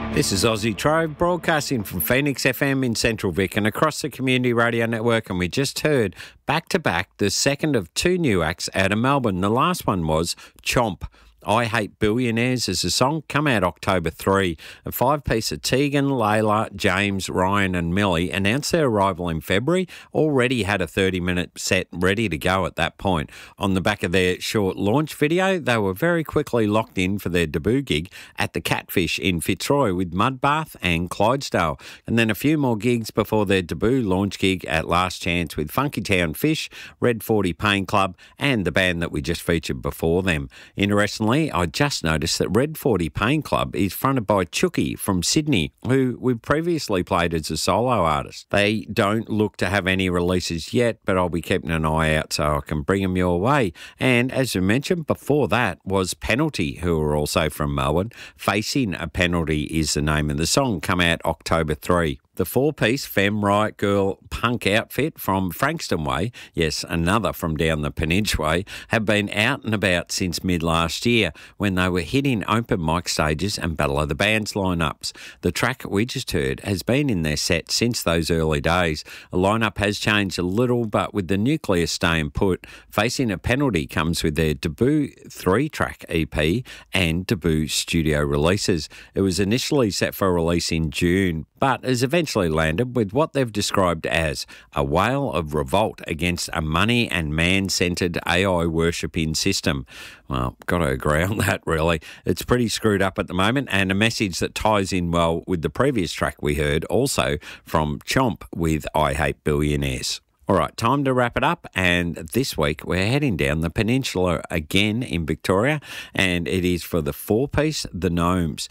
This is Aussie Trove, broadcasting from Phoenix FM in Central Vic and across the Community Radio Network, and we just heard back-to-back the second of two new acts out of Melbourne. The last one was Chomp. I Hate Billionaires is a song, come out October 3. A five-piece of Tegan, Layla, James, Ryan and Millie announced their arrival in February, already had a 30-minute set ready to go at that point. On the back of their short launch video, they were very quickly locked in for their debut gig at the Catfish in Fitzroy with Mudbath and Clydesdale, and then a few more gigs before their debut launch gig at Last Chance with Funky Town Fish, Red 40 Pain Club and the band that we just featured before them. Interestingly, I just noticed that Red 40 Pain Club is fronted by Chucky from Sydney, who we've previously played as a solo artist. They don't look to have any releases yet, but I'll be keeping an eye out so I can bring them your way. And as we mentioned before that was Penalty, who are also from Melbourne. Facing a Penalty is the name of the song, come out October 3. The four-piece Femme Riot Girl punk outfit from Frankston Way, yes, another from down the Peninsula, have been out and about since mid-last year when they were hitting open mic stages and Battle of the Bands lineups. The track we just heard has been in their set since those early days. The lineup has changed a little, but with the nucleus staying put, Facing a Penalty comes with their debut 3-track EP and debut studio releases. It was initially set for release in June, but has eventually landed with what they've described as a wail of revolt against a money and man-centred AI worshipping system. Well, got to agree on that, really. It's pretty screwed up at the moment, and a message that ties in well with the previous track we heard, also from Chomp with I Hate Billionaires. All right, time to wrap it up, and this week we're heading down the peninsula again in Victoria, and it is for the four-piece The Gnomes.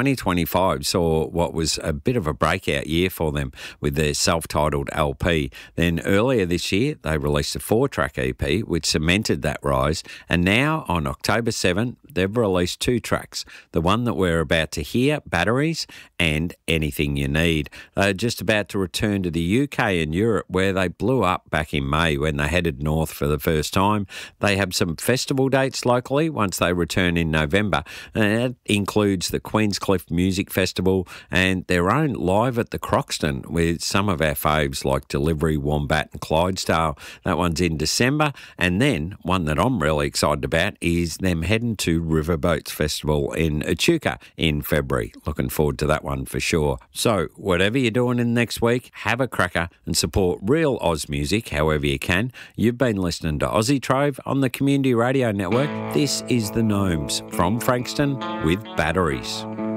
2025 saw what was a bit of a breakout year for them with their self-titled LP. Then earlier this year they released a 4-track EP which cemented that rise, and now on October 7 they've released 2 tracks, the one that we're about to hear, Batteries, and Anything You Need. They're just about to return to the UK and Europe, where they blew up back in May when they headed north for the first time. They have some festival dates locally once they return in November, and that includes the Queenscliff Music Festival and their own Live at the Croxton with some of our faves like Delivery, Wombat and Clydesdale. That one's in December, and then one that I'm really excited about is them heading to Riverboats Festival in Echuca in February. Looking forward to that one for sure. So whatever you're doing in the next week, have a cracker and support real Oz music however you can. You've been listening to Aussie Trove on the Community Radio Network. This is The Gnomes from Frankston with Batteries.